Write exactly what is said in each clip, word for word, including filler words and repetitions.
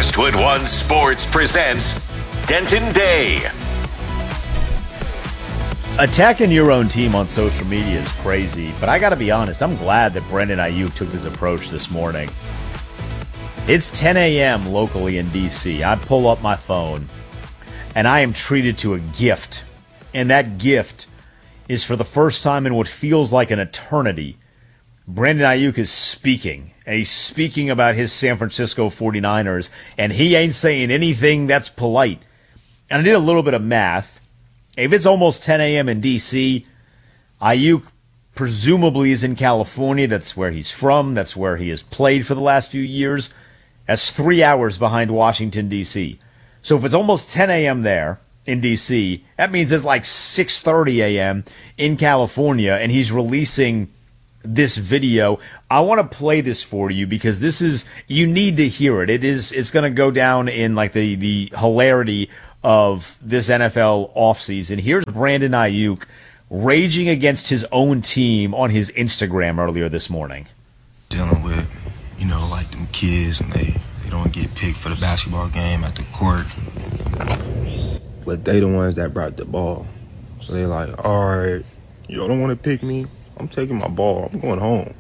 Westwood One Sports presents Denton Day. Attacking your own team on social media is crazy, but I gotta be honest, I'm glad that Brandon Aiyuk took this approach this morning. It's ten a.m. locally in D C. I pull up my phone, and I am treated to a gift. And that gift is, for the first time in what feels like an eternity, Brandon Aiyuk is speaking. And he's speaking about his San Francisco forty-niners, and he ain't saying anything that's polite. And I did a little bit of math. If it's almost ten a.m. in D C, Aiyuk presumably is in California. That's where he's from. That's where he has played for the last few years. That's three hours behind Washington, D C. So if it's almost ten a.m. there in D C, that means it's like six thirty a.m. in California, and he's releasing this video. I want to play this for you because this is, you need to hear it. It is, it's going to go down in like the, the hilarity of this N F L offseason. Here's Brandon Aiyuk raging against his own team on his Instagram earlier this morning. Dealing with, you know, like them kids and they, they don't get picked for the basketball game at the court. But they the ones that brought the ball. So they like, all right, y'all don't want to pick me? I'm taking my ball. I'm going home.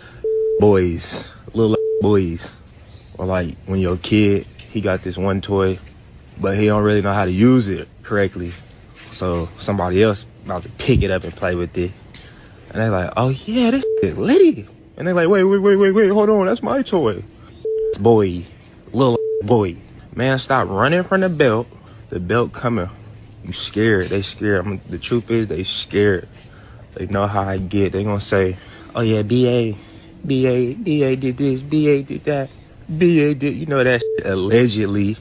Boys, little boys. Or like when you're a kid, he got this one toy, but he don't really know how to use it correctly. So somebody else about to pick it up and play with it. And they're like, oh yeah, this is litty. And they're like, wait, wait, wait, wait, wait, hold on, that's my toy. Boy, little boy. Man, stop running from the belt. The belt coming. You scared. They scared. I mean, the truth is they scared. They know how I get. They gonna say, oh yeah, B A, B A, B A did this, B A did that, B A did, you know that shit, allegedly.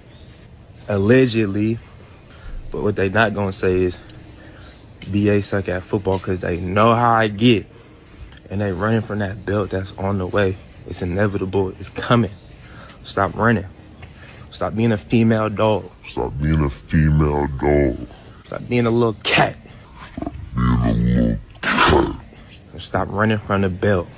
Allegedly. But what they not gonna say is B A suck at football because they know how I get. And they running from that belt that's on the way. It's inevitable. It's coming. Stop running. Stop being a female dog. Stop being a female dog. Stop being a little cat. Being a little cat. And stop running from the belt.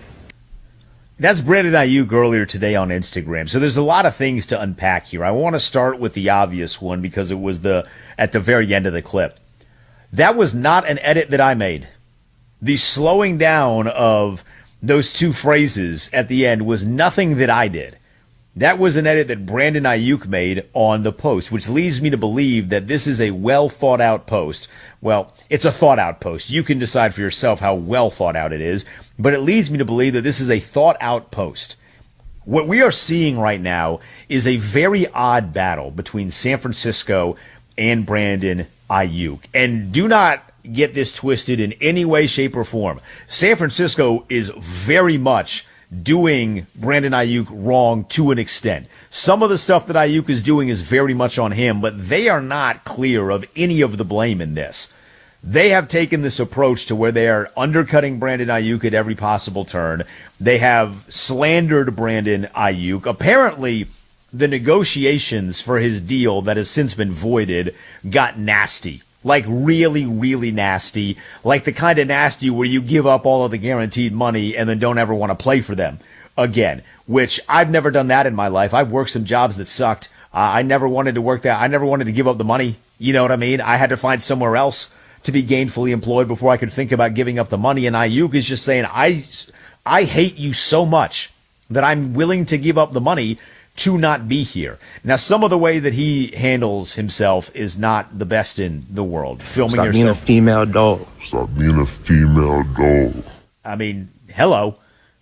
That's Brandon Aiyuk earlier today on Instagram. So there's a lot of things to unpack here. I want to start with the obvious one because it was the at the very end of the clip. That was not an edit that I made. The slowing down of those two phrases at the end was nothing that I did. That was an edit that Brandon Aiyuk made on the post, which leads me to believe that this is a well-thought-out post. Well, it's a thought-out post. You can decide for yourself how well thought out it is, but it leads me to believe that this is a thought-out post. What we are seeing right now is a very odd battle between San Francisco and Brandon Aiyuk. And do not get this twisted in any way, shape, or form. San Francisco is very much doing Brandon Aiyuk wrong to an extent. Some of the stuff that Aiyuk is doing is very much on him, but they are not clear of any of the blame in this. They have taken this approach to where they are undercutting Brandon Aiyuk at every possible turn. They have slandered Brandon Aiyuk. Apparently, the negotiations for his deal that has since been voided got nasty. Like really, really nasty. Like the kind of nasty where you give up all of the guaranteed money and then don't ever want to play for them again. Which I've never done that in my life. I've worked some jobs that sucked. Uh, I never wanted to work that. I never wanted to give up the money. You know what I mean? I had to find somewhere else to be gainfully employed before I could think about giving up the money. And Aiyuk is just saying, I, I hate you so much that I'm willing to give up the money to not be here. Now, some of the way that he handles himself is not the best in the world. Filming Stop yourself. being a female dog. Stop being a female dog. I mean, hello.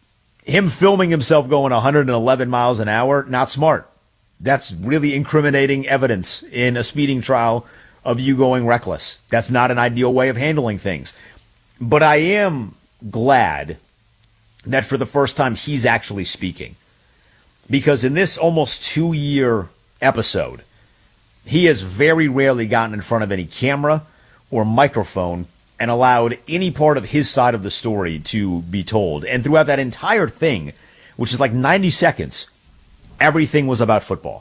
Him filming himself going one hundred eleven miles an hour, not smart. That's really incriminating evidence in a speeding trial of you going reckless. That's not an ideal way of handling things. But I am glad that for the first time he's actually speaking. Because in this almost two-year episode, he has very rarely gotten in front of any camera or microphone and allowed any part of his side of the story to be told. And throughout that entire thing, which is like ninety seconds, everything was about football.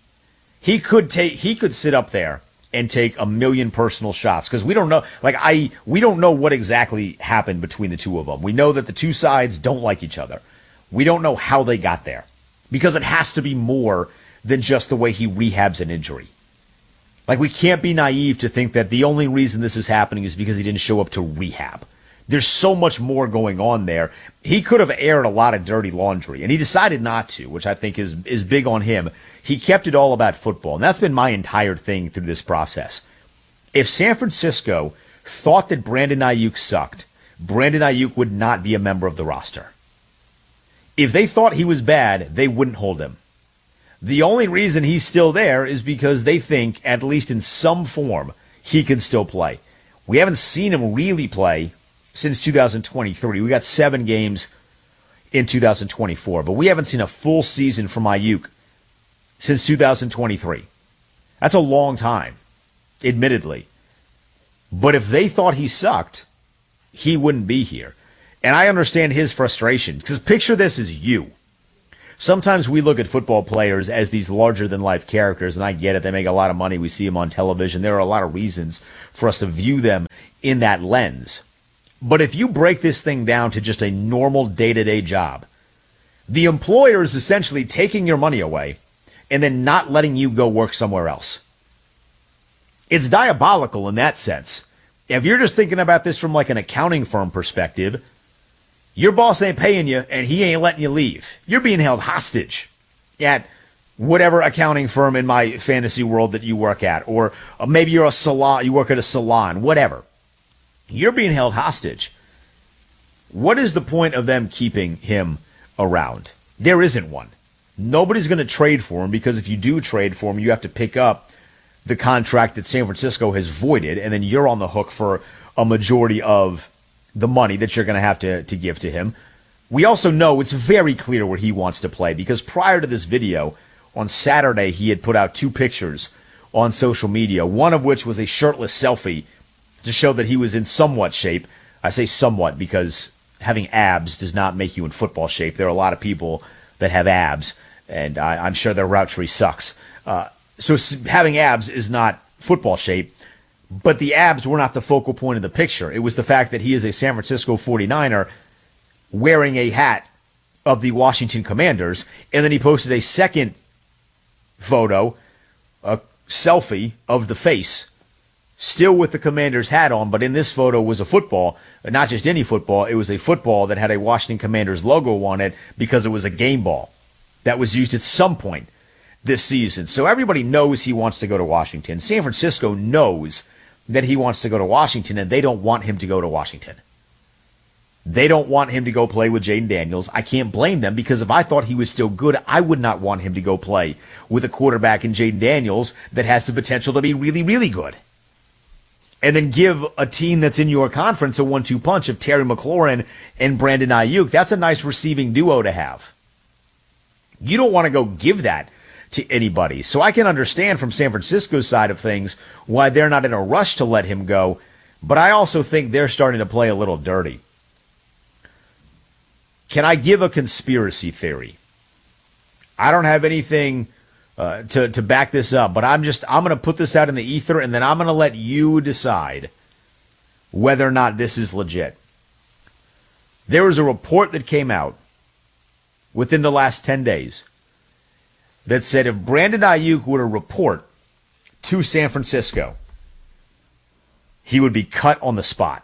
He could take, he could sit up there and take a million personal shots because we don't know, like I, we don't know what exactly happened between the two of them. We know that the two sides don't like each other. We don't know how they got there because it has to be more than just the way he rehabs an injury. Like, we can't be naive to think that the only reason this is happening is because he didn't show up to rehab. There's so much more going on there. He could have aired a lot of dirty laundry, and he decided not to, which I think is, is big on him. He kept it all about football, and that's been my entire thing through this process. If San Francisco thought that Brandon Ayuk sucked, Brandon Ayuk would not be a member of the roster. If they thought he was bad, they wouldn't hold him. The only reason he's still there is because they think, at least in some form, he can still play. We haven't seen him really play since two thousand twenty-three. We got seven games in two thousand twenty-four, but we haven't seen a full season from Ayuk since two thousand twenty-three. That's a long time, admittedly. But if they thought he sucked, he wouldn't be here. And I understand his frustration, because picture this as you. Sometimes we look at football players as these larger-than-life characters, and I get it. They make a lot of money. We see them on television. There are a lot of reasons for us to view them in that lens. But if you break this thing down to just a normal day-to-day job, the employer is essentially taking your money away and then not letting you go work somewhere else. It's diabolical in that sense. If you're just thinking about this from like an accounting firm perspective, your boss ain't paying you, and he ain't letting you leave. You're being held hostage at whatever accounting firm in my fantasy world that you work at, or maybe you're a salon, you work at a salon, whatever. You're being held hostage. What is the point of them keeping him around? There isn't one. Nobody's going to trade for him, because if you do trade for him, you have to pick up the contract that San Francisco has voided, and then you're on the hook for a majority of the money that you're going to have to, to give to him. We also know it's very clear where he wants to play, because prior to this video, on Saturday, he had put out two pictures on social media, one of which was a shirtless selfie to show that he was in somewhat shape. I say somewhat because having abs does not make you in football shape. There are a lot of people that have abs, and I, I'm sure their route tree sucks. Uh, so having abs is not football shape. But the abs were not the focal point of the picture. It was the fact that he is a San Francisco forty-niner wearing a hat of the Washington Commanders. And then he posted a second photo, a selfie of the face, still with the Commanders hat on. But in this photo was a football, not just any football. It was a football that had a Washington Commanders logo on it, because it was a game ball that was used at some point this season. So everybody knows he wants to go to Washington. San Francisco knows that he wants to go to Washington, and they don't want him to go to Washington. They don't want him to go play with Jaden Daniels. I can't blame them, because if I thought he was still good, I would not want him to go play with a quarterback in Jaden Daniels that has the potential to be really, really good. And then give a team that's in your conference a one two punch of Terry McLaurin and Brandon Ayuk. That's a nice receiving duo to have. You don't want to go give that to anybody. So I can understand from San Francisco's side of things why they're not in a rush to let him go, but I also think they're starting to play a little dirty. Can I give a conspiracy theory? I don't have anything uh, to, to back this up, but I'm just, I'm going to put this out in the ether, and then I'm going to let you decide whether or not this is legit. There was a report that came out within the last ten days that said if Brandon Ayuk were to report to San Francisco, he would be cut on the spot.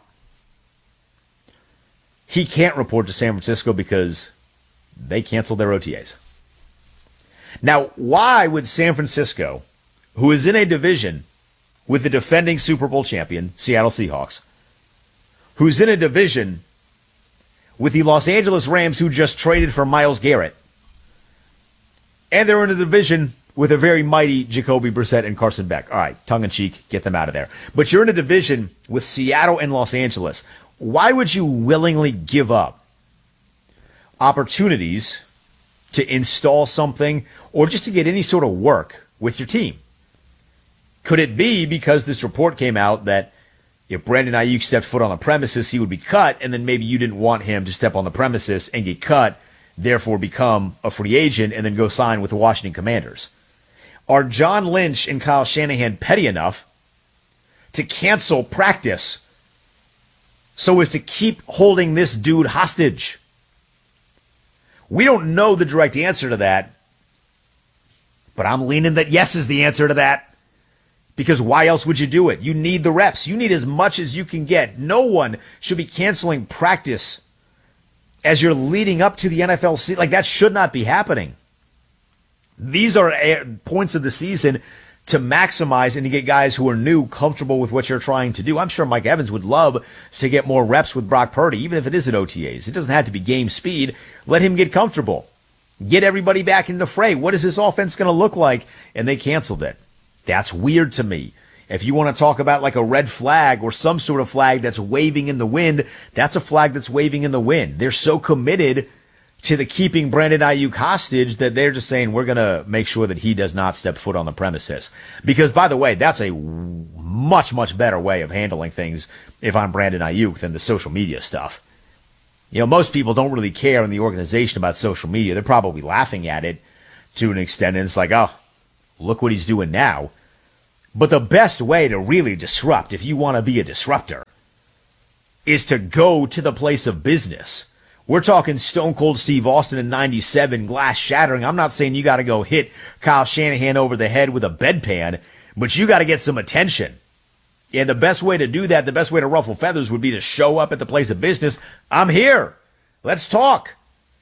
He can't report to San Francisco because they canceled their O T As. Now, why would San Francisco, who is in a division with the defending Super Bowl champion, Seattle Seahawks, who's in a division with the Los Angeles Rams, who just traded for Myles Garrett, and they're in a division with a very mighty Jacoby Brissett and Carson Beck. All right, tongue-in-cheek, get them out of there. But you're in a division with Seattle and Los Angeles. Why would you willingly give up opportunities to install something or just to get any sort of work with your team? Could it be because this report came out that if Brandon Ayuk stepped foot on the premises, he would be cut, and then maybe you didn't want him to step on the premises and get cut, therefore become a free agent, and then go sign with the Washington Commanders? Are John Lynch and Kyle Shanahan petty enough to cancel practice so as to keep holding this dude hostage? We don't know the direct answer to that, But I'm leaning that yes is the answer to that. Because why else would you do it? You need the reps. You need as much as you can get. No one should be canceling practice as you're leading up to the N F L season. Like, that should not be happening. These are points of the season to maximize and to get guys who are new comfortable with what you're trying to do. I'm sure Mike Evans would love to get more reps with Brock Purdy, even if it is at O T As. It doesn't have to be game speed. Let him get comfortable. Get everybody back in the fray. What is this offense going to look like? And they canceled it. That's weird to me. If you want to talk about like a red flag or some sort of flag that's waving in the wind, that's a flag that's waving in the wind. They're so committed to the keeping Brandon Ayuk hostage that they're just saying we're going to make sure that he does not step foot on the premises. Because, by the way, that's a much, much better way of handling things if I'm Brandon Ayuk than the social media stuff. You know, most people don't really care in the organization about social media. They're probably laughing at it to an extent, and it's like, oh, look what he's doing now. But the best way to really disrupt, if you want to be a disruptor, is to go to the place of business. We're talking Stone Cold Steve Austin in ninety-seven, glass shattering. I'm not saying you got to go hit Kyle Shanahan over the head with a bedpan, but you got to get some attention. And the best way to do that, the best way to ruffle feathers would be to show up at the place of business. I'm here. Let's talk.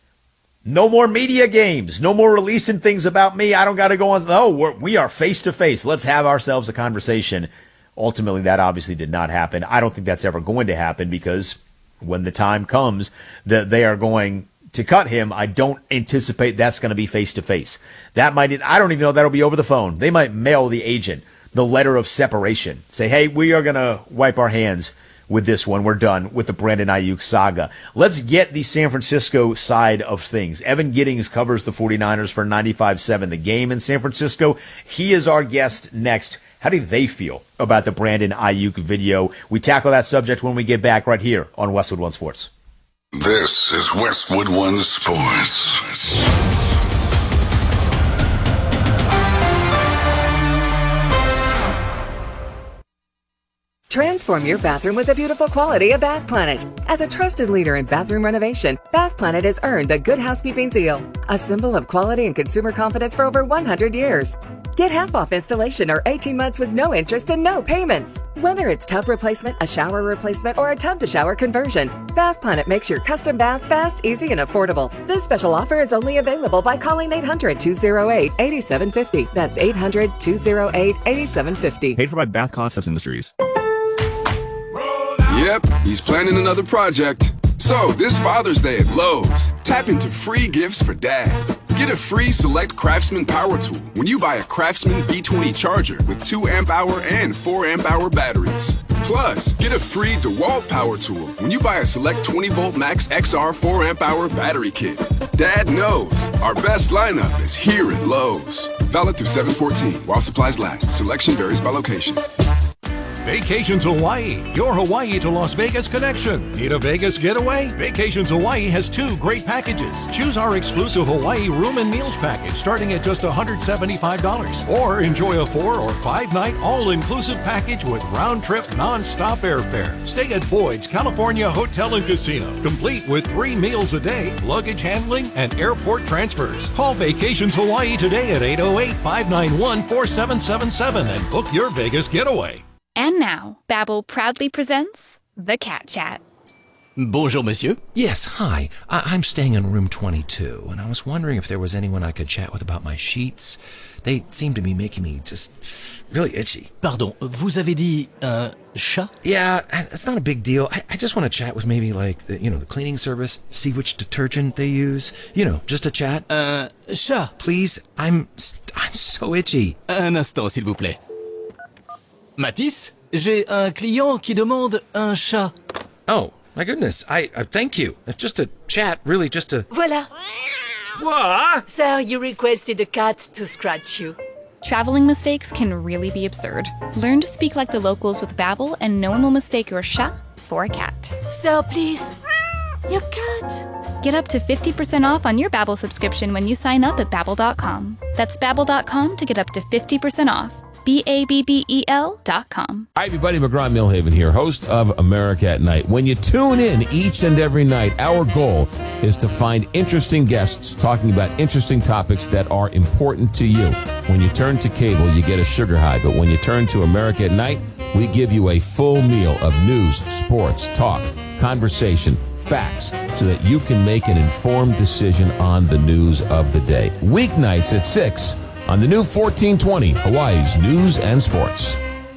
No more media games. No more releasing things about me. I don't got to go on. No, we're, we are face to face. Let's have ourselves a conversation. Ultimately, that obviously did not happen. I don't think that's ever going to happen because when the time comes that they are going to cut him, I don't anticipate that's going to be face to face. That might, I don't even know that'll be over the phone. They might mail the agent the letter of separation. Say, hey, we are going to wipe our hands with this one. We're done with the Brandon Ayuk saga. Let's get the San Francisco side of things. Evan Giddings covers the 49ers for ninety-five seven The Game in San Francisco. He is our guest next. How do they feel about the Brandon Ayuk video? We tackle that subject when we get back right here on Westwood One Sports. This is Westwood One Sports. Transform your bathroom with the beautiful quality of Bath Planet. As a trusted leader in bathroom renovation, Bath Planet has earned the Good Housekeeping seal, a symbol of quality and consumer confidence for over one hundred years. Get half off installation or eighteen months with no interest and no payments. Whether it's tub replacement, a shower replacement, or a tub-to-shower conversion, Bath Planet makes your custom bath fast, easy, and affordable. This special offer is only available by calling eight hundred, two oh eight, eight seven five oh. That's eight hundred, two oh eight, eight seven five oh. Paid for by Bath Concepts Industries. Yep, he's planning another project. So, this Father's Day at Lowe's, tap into free gifts for Dad. Get a free Select Craftsman power tool when you buy a Craftsman B twenty charger with two amp hour and four amp hour batteries. Plus, get a free DeWalt power tool when you buy a Select twenty volt Max X R four amp hour battery kit. Dad knows our best lineup is here at Lowe's. Valid through seven fourteen while supplies last. Selection varies by location. Vacations Hawaii, your Hawaii to Las Vegas connection. Need a Vegas getaway? Vacations Hawaii has two great packages. Choose our exclusive Hawaii room and meals package starting at just one hundred seventy-five dollars. Or enjoy a four or five night all-inclusive package with round-trip non-stop airfare. Stay at Boyd's California Hotel and Casino, complete with three meals a day, luggage handling, and airport transfers. Call Vacations Hawaii today at eight oh eight, five nine one, four seven seven seven and book your Vegas getaway. And now, Babbel proudly presents The Cat Chat. Bonjour, monsieur. Yes, hi. I- I'm staying in room twenty-two, and I was wondering if there was anyone I could chat with about my sheets. They seem to be making me just really itchy. Pardon, vous avez dit un chat? Yeah, it's not a big deal. I, I just want to chat with maybe like the, you know, the cleaning service, see which detergent they use. You know, just a chat. Un chat? Please, I'm I'm so itchy. Un instant, s'il vous plaît. Mathis, j'ai un client qui demande un chat. Oh, my goodness. I, I thank you. Just a chat, really, just a... Voilà. What? Sir, you requested a cat to scratch you. Traveling mistakes can really be absurd. Learn to speak like the locals with Babbel, and no one will mistake your chat for a cat. Sir, please. Your cat. Get up to fifty percent off on your Babbel subscription when you sign up at Babbel dot com. That's Babbel dot com to get up to fifty percent off. B A B B E L dot com. Hi, everybody. McGraw Millhaven here, host of America at Night. When you tune in each and every night, our goal is to find interesting guests talking about interesting topics that are important to you. When you turn to cable, you get a sugar high. But when you turn to America at Night, we give you a full meal of news, sports, talk, conversation, facts, so that you can make an informed decision on the news of the day. Weeknights at six on the new fourteen twenty, Hawaii's News and Sports.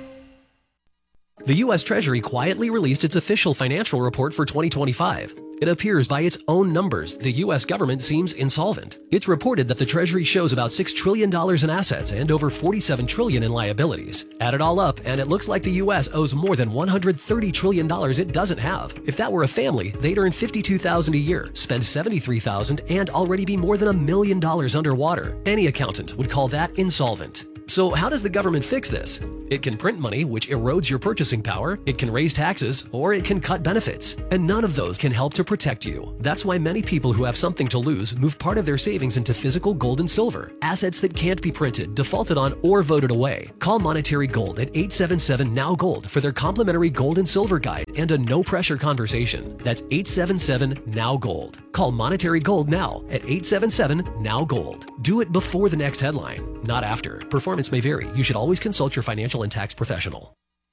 The U S Treasury quietly released its official financial report for twenty twenty-five. It appears by its own numbers, the U S government seems insolvent. It's reported that the Treasury shows about six trillion dollars in assets and over forty-seven trillion dollars in liabilities. Add it all up, and it looks like the U S owes more than one hundred thirty trillion dollars it doesn't have. If that were a family, they'd earn fifty-two thousand dollars a year, spend seventy-three thousand dollars, and already be more than a million dollars underwater. Any accountant would call that insolvent. So how does the government fix this? It can print money, which erodes your purchasing power, it can raise taxes, or it can cut benefits. And none of those can help to protect you. That's why many people who have something to lose move part of their savings into physical gold and silver, assets that can't be printed, defaulted on, or voted away. Call Monetary Gold at eight seven seven, N O W Gold for their complimentary gold and silver guide and a no-pressure conversation. That's eight seven seven, N O W Gold. Call Monetary Gold now at eight seven seven, N O W Gold. Do it before the next headline, not after. Performance may vary. You should always consult your financial and tax professional.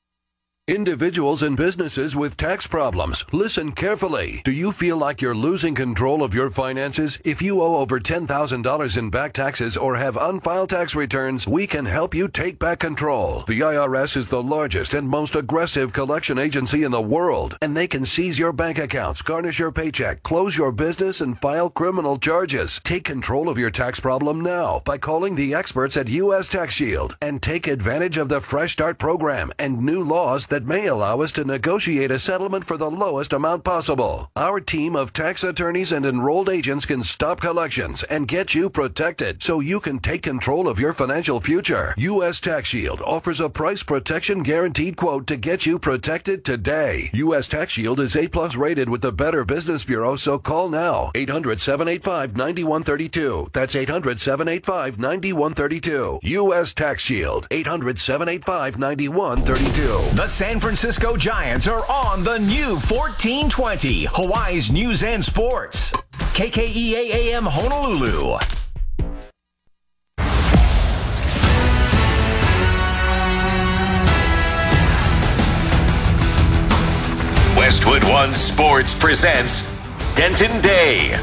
Individuals and businesses with tax problems, listen carefully. Do you feel like you're losing control of your finances? If you owe over ten thousand dollars in back taxes or have unfiled tax returns, we can help you take back control. The I R S is the largest and most aggressive collection agency in the world, and they can seize your bank accounts, garnish your paycheck, close your business, and file criminal charges. Take control of your tax problem now by calling the experts at U S Tax Shield and take advantage of the Fresh Start program and new laws that may allow us to negotiate a settlement for the lowest amount possible. Our team of tax attorneys and enrolled agents can stop collections and get you protected so you can take control of your financial future. U S Tax Shield offers a price protection guaranteed quote to get you protected today. U S Tax Shield is A plus rated with the Better Business Bureau, so call now. eight hundred, seven eight five, nine one three two. That's eight hundred, seven eight five, nine one three two. U S Tax Shield. eight hundred, seven eight five, nine one three two. The San Francisco Giants are on the new fourteen twenty, Hawaii's News and Sports. K K E A A M Honolulu. Westwood One Sports presents Denton Day.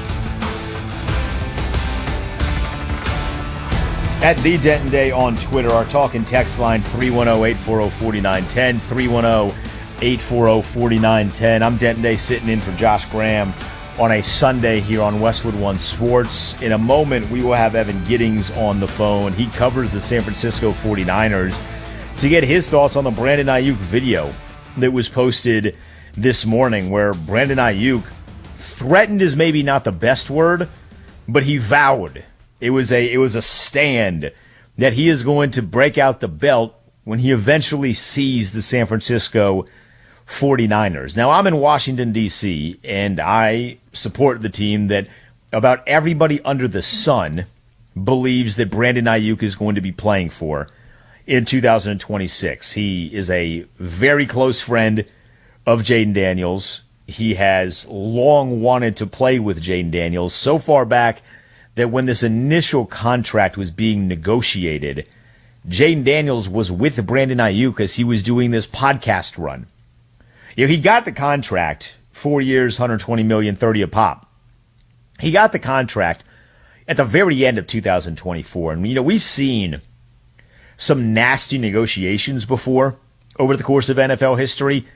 At the Denton Day on Twitter, our talk and text line three one zero, eight four zero, four nine one zero, three one zero, eight four zero, four nine one zero. I'm Denton Day sitting in for Josh Graham on a Sunday here on Westwood One Sports. In a moment, we will have Evan Giddings on the phone. He covers the San Francisco forty-niners to get his thoughts on the Brandon Ayuk video that was posted this morning, where Brandon Ayuk threatened is maybe not the best word, but he vowed. It was a it was a stand that he is going to break out the belt when he eventually sees the San Francisco forty-niners. Now, I'm in Washington, D C, and I support the team that about everybody under the sun believes that Brandon Ayuk is going to be playing for in two thousand twenty-six. He is a very close friend of Jaden Daniels. He has long wanted to play with Jaden Daniels, so far back that when this initial contract was being negotiated, Jaden Daniels was with Brandon Ayuk as he was doing this podcast run. You know, he got the contract, four years, one hundred twenty million dollars, thirty a pop. He got the contract at the very end of two thousand twenty-four. And, you know, we've seen some nasty negotiations before over the course of N F L history.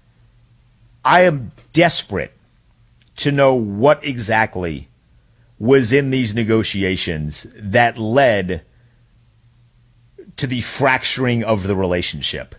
I am desperate to know what exactly was in these negotiations that led to the fracturing of the relationship.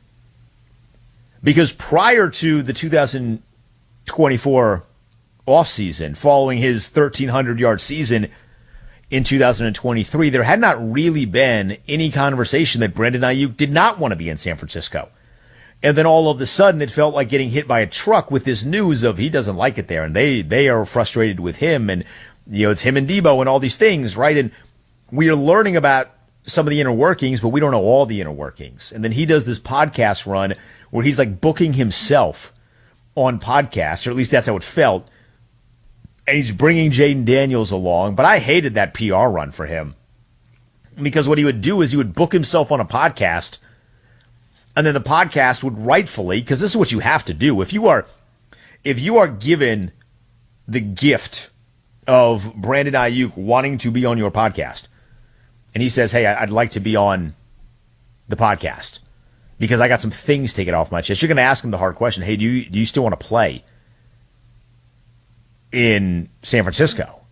Because prior to the two thousand twenty-four offseason, following his thirteen hundred yard season in two thousand twenty-three, there had not really been any conversation that Brandon Ayuk did not want to be in San Francisco. And then all of a sudden, it felt like getting hit by a truck with this news of he doesn't like it there, and they they are frustrated with him, and you know it's him and Debo and all these things, right? And we are learning about some of the inner workings, but we don't know all the inner workings. And then he does this podcast run where he's like booking himself on podcasts, or at least that's how it felt. And he's bringing Jaden Daniels along. But I hated that P R run for him, because what he would do is he would book himself on a podcast, and then the podcast would rightfully, because this is what you have to do. If you are, if you are given the gift of Brandon Ayuk wanting to be on your podcast, and he says, hey, I'd like to be on the podcast because I got some things taken off my chest, you're going to ask him the hard question. Hey, do you, do you still want to play in San Francisco?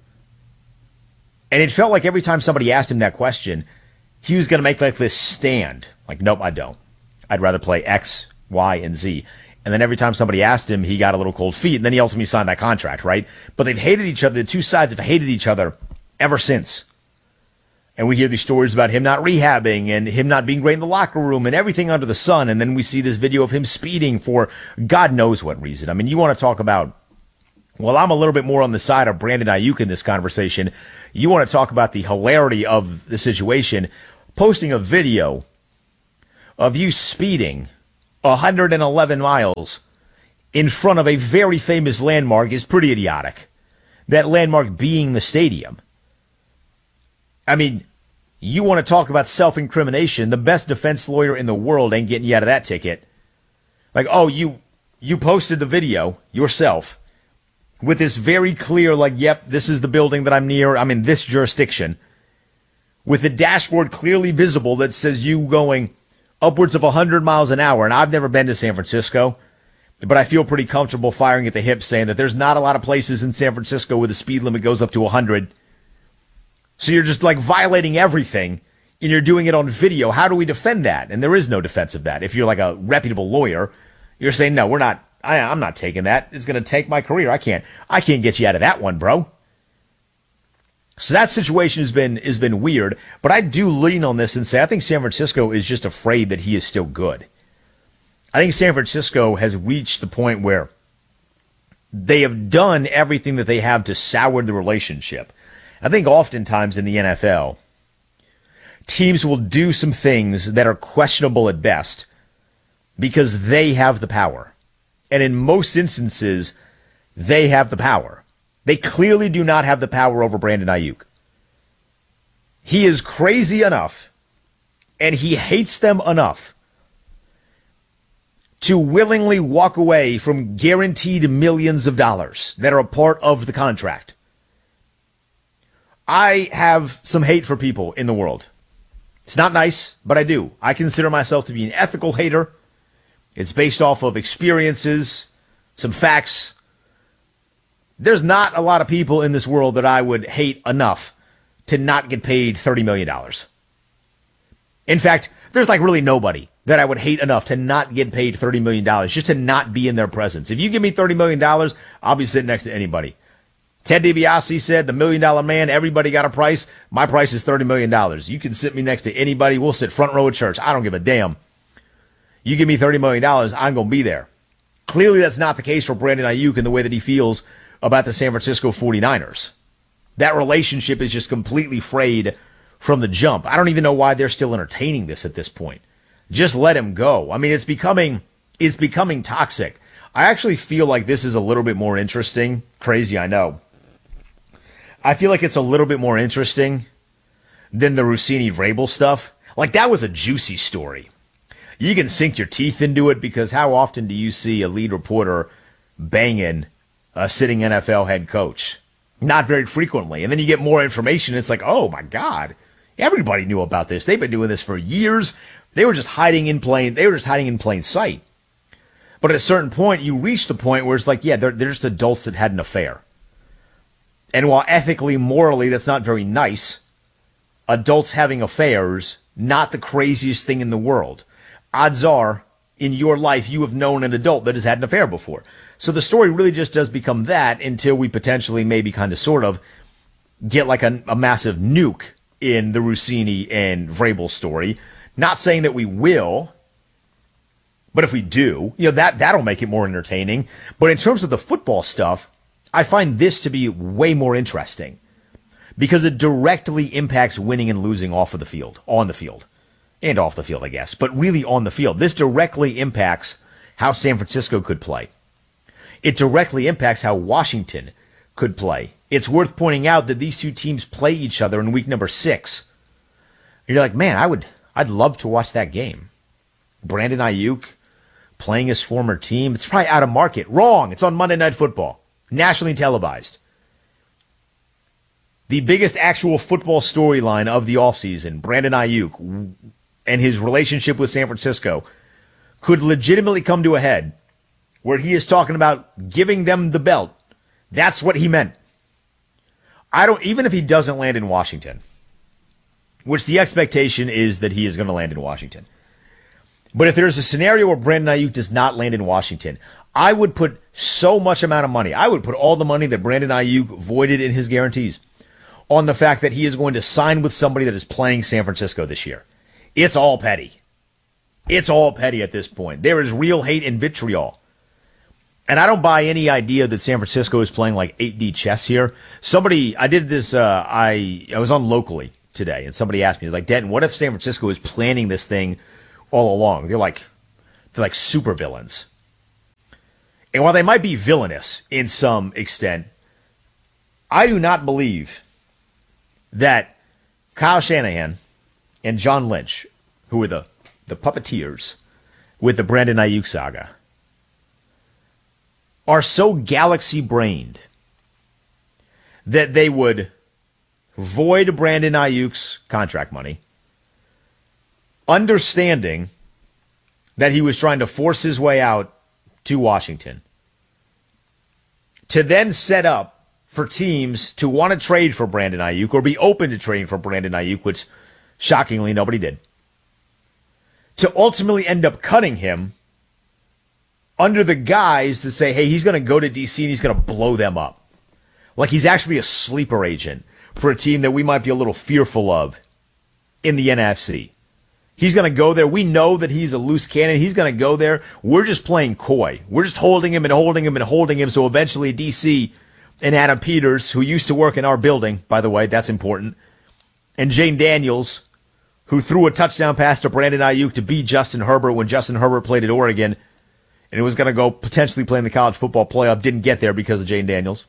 And it felt like every time somebody asked him that question, he was going to make like this stand. Like, nope, I don't. I'd rather play X, Y, and Z. And then every time somebody asked him, he got a little cold feet, and then he ultimately signed that contract, right? But they've hated each other. The two sides have hated each other ever since. And we hear these stories about him not rehabbing and him not being great in the locker room and everything under the sun. And then we see this video of him speeding for God knows what reason. I mean, you want to talk about, well, I'm a little bit more on the side of Brandon Ayuk in this conversation. You want to talk about the hilarity of the situation. Posting a video of you speeding one hundred eleven miles in front of a very famous landmark is pretty idiotic. That landmark being the stadium. I mean, you want to talk about self-incrimination. The best defense lawyer in the world ain't getting you out of that ticket. Like, oh, you you posted the video yourself with this very clear, like, yep, this is the building that I'm near. I'm in this jurisdiction. With the dashboard clearly visible that says you going upwards of one hundred miles an hour. And I've never been to San Francisco, but I feel pretty comfortable firing at the hip saying that there's not a lot of places in San Francisco where the speed limit goes up to one hundred. So you're just like violating everything, and you're doing it on video. How do we defend that? And there is no defense of that. If you're like a reputable lawyer, you're saying, no, we're not, I, I'm not taking that. It's going to take my career. I can't, I can't get you out of that one, bro. So that situation has been, has been weird, but I do lean on this and say, I think San Francisco is just afraid that he is still good. I think San Francisco has reached the point where they have done everything that they have to sour the relationship. I think oftentimes in the N F L, teams will do some things that are questionable at best because they have the power. And in most instances, they have the power. They clearly do not have the power over Brandon Ayuk. He is crazy enough, and he hates them enough to willingly walk away from guaranteed millions of dollars that are a part of the contract. I have some hate for people in the world. It's not nice, but I do. I consider myself to be an ethical hater. It's based off of experiences, some facts. There's not a lot of people in this world that I would hate enough to not get paid thirty million dollars. In fact, there's like really nobody that I would hate enough to not get paid thirty million dollars, just to not be in their presence. If you give me thirty million dollars, I'll be sitting next to anybody. Ted DiBiase said, the million dollar man, everybody got a price. My price is thirty million dollars. You can sit me next to anybody. We'll sit front row at church. I don't give a damn. You give me thirty million dollars, I'm going to be there. Clearly, that's not the case for Brandon Ayuk in the way that he feels about the San Francisco forty-niners. That relationship is just completely frayed from the jump. I don't even know why they're still entertaining this at this point. Just let him go. I mean, it's becoming, it's becoming toxic. I actually feel like this is a little bit more interesting. Crazy, I know. I feel like it's a little bit more interesting than the Russini-Vrabel stuff. Like, that was a juicy story. You can sink your teeth into it because how often do you see a lead reporter banging a sitting N F L head coach? Not very frequently. And then you get more information. It's like, oh, my God. Everybody knew about this. They've been doing this for years. They were just hiding in plain, they were just hiding in plain sight. But at a certain point, you reach the point where it's like, yeah, they're, they're just adults that had an affair. And while ethically, morally, that's not very nice, adults having affairs, not the craziest thing in the world. Odds are, in your life, you have known an adult that has had an affair before. So the story really just does become that until we potentially, maybe kind of sort of, get like a, a massive nuke in the Russini and Vrabel story. Not saying that we will, but if we do, you know, that, that'll make it more entertaining. But in terms of the football stuff, I find this to be way more interesting because it directly impacts winning and losing off of the field, on the field, and off the field, I guess, but really on the field. This directly impacts how San Francisco could play. It directly impacts how Washington could play. It's worth pointing out that these two teams play each other in week number six. You're like, man, I would, I'd love to watch that game. Brandon Ayuk playing his former team. It's probably out of market. Wrong. It's on Monday Night Football, nationally televised. The biggest actual football storyline of the offseason, Brandon Ayuk and his relationship with San Francisco, could legitimately come to a head where he is talking about giving them the belt. That's what he meant. I don't, even if he doesn't land in Washington, which the expectation is that he is going to land in Washington. But if there's a scenario where Brandon Ayuk does not land in Washington, I would put so much amount of money. I would put all the money that Brandon Ayuk voided in his guarantees on the fact that he is going to sign with somebody that is playing San Francisco this year. It's all petty. It's all petty at this point. There is real hate and vitriol. And I don't buy any idea that San Francisco is playing like eight D chess here. Somebody, I did this, uh, I, I was on Locally today, and somebody asked me, like, Denton, what if San Francisco is planning this thing all along? They're like, they're like super villains. And while they might be villainous in some extent, I do not believe that Kyle Shanahan and John Lynch, who were the, the puppeteers with the Brandon Ayuk saga, are so galaxy-brained that they would void Brandon Ayuk's contract money, understanding that he was trying to force his way out to Washington, to then set up for teams to want to trade for Brandon Ayuk or be open to trading for Brandon Ayuk, which shockingly nobody did, to ultimately end up cutting him under the guise to say, hey, he's going to go to D C and he's going to blow them up. Like he's actually a sleeper agent for a team that we might be a little fearful of in the N F C. He's going to go there. We know that he's a loose cannon. He's going to go there. We're just playing coy. We're just holding him and holding him and holding him. So eventually D C and Adam Peters, who used to work in our building, by the way, that's important, and Jane Daniels, who threw a touchdown pass to Brandon Ayuk to beat Justin Herbert when Justin Herbert played at Oregon, and it was going to go potentially play in the college football playoff, didn't get there because of Jane Daniels.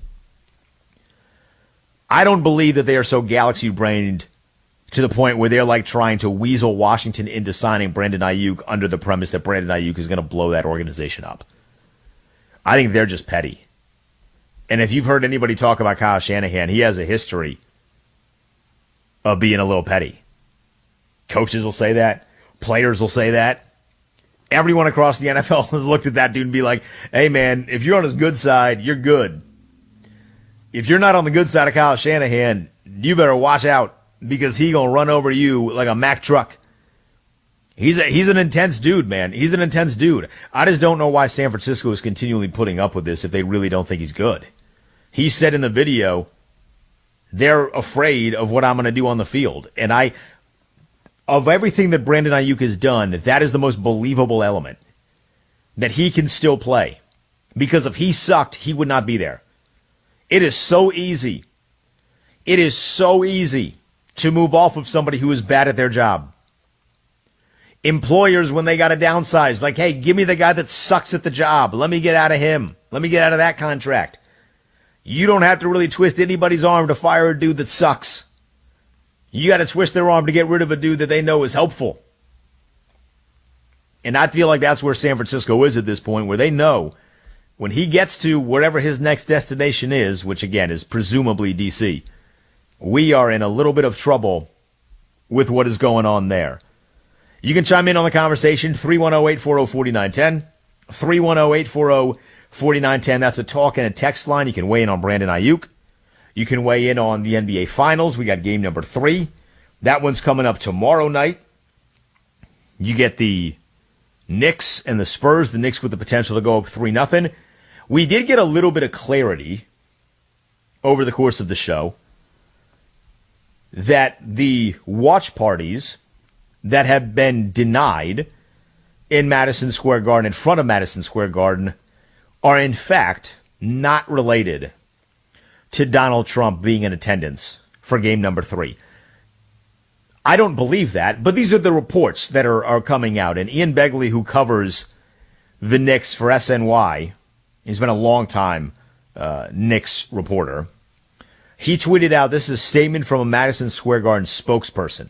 I don't believe that they are so galaxy-brained to the point where they're like trying to weasel Washington into signing Brandon Ayuk under the premise that Brandon Ayuk is going to blow that organization up. I think they're just petty. And if you've heard anybody talk about Kyle Shanahan, he has a history of being a little petty. Coaches will say that. Players will say that. Everyone across the N F L has looked at that dude and be like, hey, man, if you're on his good side, you're good. If you're not on the good side of Kyle Shanahan, you better watch out because he going to run over you like a Mack truck. He's a, he's an intense dude, man. He's an intense dude. I just don't know why San Francisco is continually putting up with this if they really don't think he's good. He said in the video, they're afraid of what I'm going to do on the field. And I... Of everything that Brandon Ayuk has done, that is the most believable element. That he can still play. Because if he sucked, he would not be there. It is so easy. It is so easy to move off of somebody who is bad at their job. Employers, when they got to downsize, like, hey, give me the guy that sucks at the job. Let me get out of him. Let me get out of that contract. You don't have to really twist anybody's arm to fire a dude that sucks. You got to twist their arm to get rid of a dude that they know is helpful. And I feel like that's where San Francisco is at this point, where they know when he gets to wherever his next destination is, which again is presumably D C, we are in a little bit of trouble with what is going on there. You can chime in on the conversation, three one zero, eight four zero, four nine one zero, three one zero, eight four zero, four nine one zero. That's a talk and a text line. You can weigh in on Brandon Ayuk. You can weigh in on the N B A Finals. We got game number three. That one's coming up tomorrow night. You get the Knicks and the Spurs. The Knicks with the potential to go up three nothing. We did get a little bit of clarity over the course of the show that the watch parties that have been denied in Madison Square Garden, in front of Madison Square Garden, are in fact not related to Donald Trump being in attendance for game number three. I don't believe that, but these are the reports that are, are coming out. And Ian Begley, who covers the Knicks for S N Y, he's been a long time uh, Knicks reporter. He tweeted out, this is a statement from a Madison Square Garden spokesperson.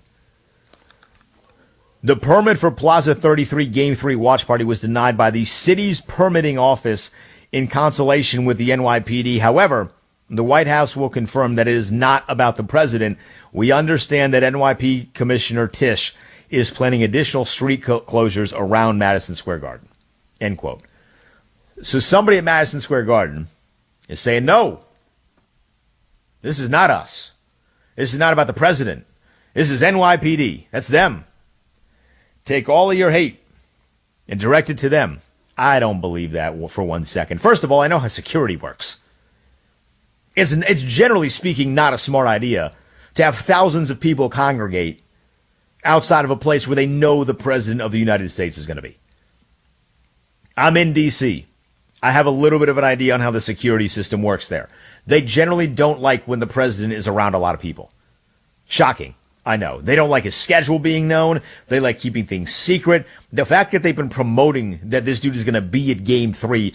The permit for Plaza thirty-three Game three watch party was denied by the city's permitting office in consultation with the N Y P D. However, the White House will confirm that it is not about the president. We understand that N Y P D Commissioner Tisch is planning additional street co- closures around Madison Square Garden. End quote. So somebody at Madison Square Garden is saying, no, this is not us. This is not about the president. This is N Y P D. That's them. Take all of your hate and direct it to them. I don't believe that for one second. First of all, I know how security works. It's, it's generally speaking not a smart idea to have thousands of people congregate outside of a place where they know the president of the United States is going to be. I'm in D C. I have a little bit of an idea on how the security system works there. They generally don't like when the president is around a lot of people. Shocking. I know. They don't like his schedule being known. They like keeping things secret. The fact that they've been promoting that this dude is going to be at game three